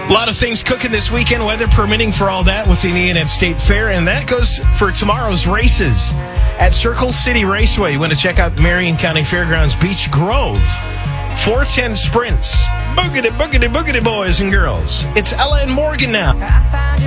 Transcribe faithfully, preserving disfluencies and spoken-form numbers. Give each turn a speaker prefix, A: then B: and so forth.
A: A lot of things cooking this weekend, weather permitting for all that with the Indiana State Fair. And that goes for tomorrow's races at Circle City Raceway. You want to check out the Marion County Fairgrounds Beach Grove. four ten sprints. Boogity, boogity, boogity, boys and girls. It's Ella and Morgan now.